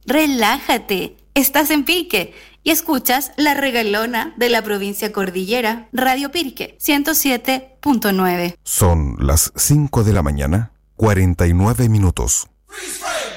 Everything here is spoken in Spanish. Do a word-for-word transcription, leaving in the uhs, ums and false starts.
Relájate, estás en Pirque y escuchas La Regalona de la provincia Cordillera, Radio Pirque, ciento siete punto nueve. Son las cinco de la mañana, cuarenta y nueve minutos.